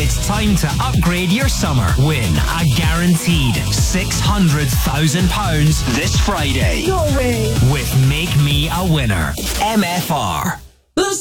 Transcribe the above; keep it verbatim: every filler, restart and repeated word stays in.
It's time to upgrade your summer. Win a guaranteed six hundred thousand pounds this Friday. No way. With Make Me a Winner. M F R.